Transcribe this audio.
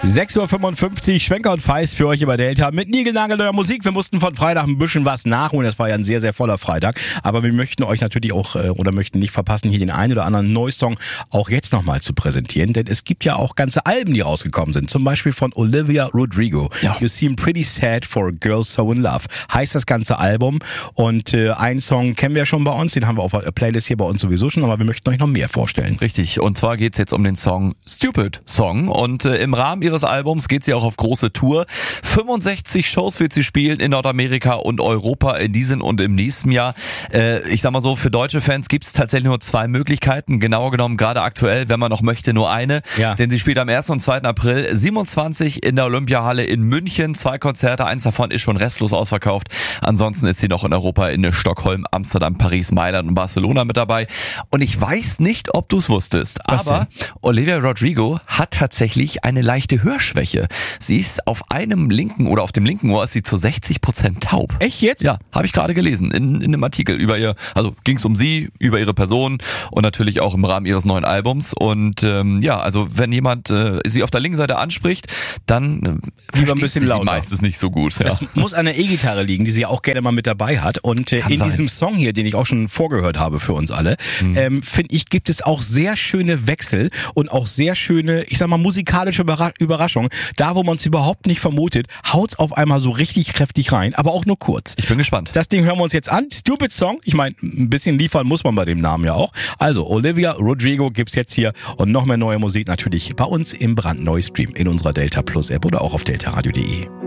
6.55 Uhr, Schwenker und Feist für euch über Delta mit niegelnagelneuer Musik. Wir mussten von Freitag ein bisschen was nachholen. Das war ja ein sehr, sehr voller Freitag. Aber wir möchten euch natürlich auch, oder möchten nicht verpassen, hier den einen oder anderen Neusong auch jetzt nochmal zu präsentieren. Denn es gibt ja auch ganze Alben, die rausgekommen sind. Zum Beispiel von Olivia Rodrigo. Ja. You Seem Pretty Sad for a Girl So in Love. Heißt das ganze Album. Und einen Song kennen wir schon bei uns. Den haben wir auf der Playlist hier bei uns sowieso schon. Aber wir möchten euch noch mehr vorstellen. Richtig. Und zwar geht's jetzt um den Song Stupid Song. Und im Rahmen ihres Albums geht sie auch auf große Tour. 65 Shows wird sie spielen in Nordamerika und Europa in diesem und im nächsten Jahr. Ich sag mal so, für deutsche Fans gibt's tatsächlich nur zwei Möglichkeiten. Genauer genommen gerade aktuell, wenn man noch möchte, nur eine. Ja. Denn sie spielt am 1. und 2. April 27 in der Olympiahalle in München. 2 Konzerte, eins davon ist schon restlos ausverkauft. Ansonsten ist sie noch in Europa in Stockholm, Amsterdam, Paris, Mailand und Barcelona mit dabei. Und ich weiß nicht, ob du es wusstest, aber Olivia Rodrigo hat tatsächlich eine leichte Hörschwäche. Sie ist auf dem linken Ohr ist sie zu 60% taub. Echt jetzt? Ja, habe ich gerade gelesen in einem Artikel über ihr, also ging es um sie, über ihre Person und natürlich auch im Rahmen ihres neuen Albums. Und also wenn jemand sie auf der linken Seite anspricht, dann lieber ein bisschen lauter. Sie meistens nicht so gut. Das muss an der E-Gitarre liegen, die sie auch gerne mal mit dabei hat. Und in diesem Song hier, den ich auch schon vorgehört habe für uns alle, finde ich, gibt es auch sehr schöne Wechsel und auch sehr schöne, ich sag mal, musikalische Überraschungen. Da, wo man es überhaupt nicht vermutet, haut's auf einmal so richtig kräftig rein, aber auch nur kurz. Ich bin gespannt. Das Ding hören wir uns jetzt an. Stupid Song. Ich meine, ein bisschen liefern muss man bei dem Namen ja auch. Also, Olivia Rodrigo gibt's jetzt hier und noch mehr neue Musik natürlich bei uns im brandneuen Stream in unserer Delta Plus App oder auch auf deltaradio.de.